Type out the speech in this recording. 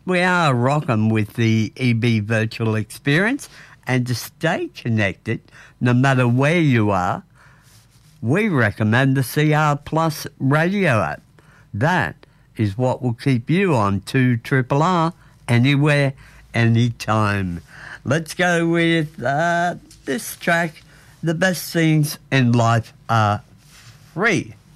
We are rocking with the EB virtual experience, and to stay connected, no matter where you are, we recommend the CR Plus radio app. That is what will keep you on 2RRR anywhere, anytime. Let's go with this track. The best things in life are free.